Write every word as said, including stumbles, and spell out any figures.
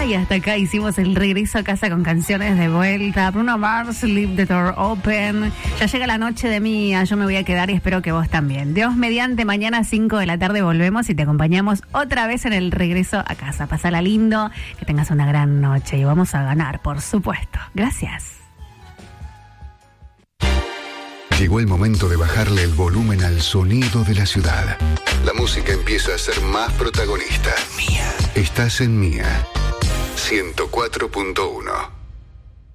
Y hasta acá hicimos el regreso a casa con canciones de vuelta. Bruno Mars, Leave the Door Open. Ya llega la noche de Mía, yo me voy a quedar y espero que vos también. Dios mediante, mañana a cinco de la tarde volvemos y te acompañamos otra vez en el regreso a casa. Pasala lindo, que tengas una gran noche y vamos a ganar, por supuesto. Gracias. Llegó el momento de bajarle el volumen al sonido de la ciudad. La música empieza a ser más protagonista. Mía. Estás en Mía. ciento cuatro punto uno.